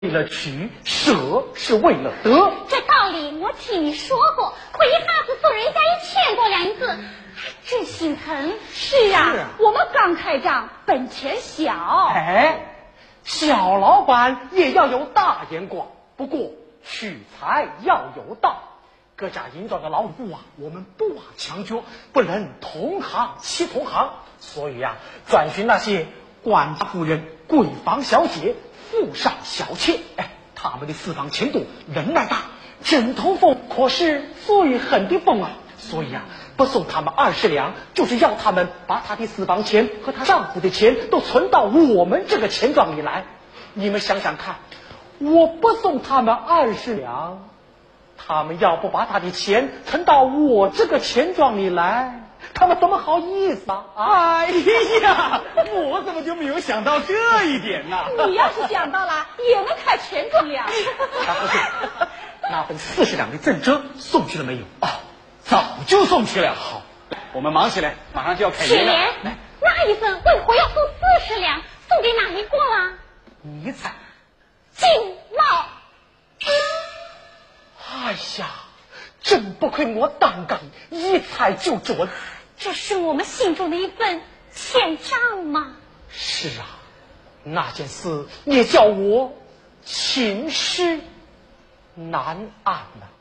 为了取，舍是为了得。 这道理我听你说过，可一下子送人家1000多两银子，真心疼。 是啊，我们刚开张，本钱小。 哎，小老板也要有大眼光，不过取财要有道。各家银庄的老五啊，我们不挖墙脚，不能同行欺同行，所以啊，专寻那些官家夫人、贵房小姐、富商小妾，哎，他们的私房钱多，人脉大，枕头风可是最狠的风啊！所以啊，不送他们20两，就是要他们把他的私房钱和她丈夫的钱都存到我们这个钱庄里来。你们想想看，我不送他们20两，他们要不把他的钱存到我这个钱庄里来，他们怎么好意思啊？ 哎呀，我怎么就没有想到这一点呢？ 你要是想到了，也能开钱庄了。 那份40两的赠折送去了没有？ 早就送去了。好，我们忙起来，马上就要开业了。 那一份为何要送40两？送给哪一个啦？ 你猜？ 金茂。 哎呀，真不愧我当刚，一猜就准。 这是我们心中的一份欠账吗？ 是啊，那件事也叫我寝食难安呐。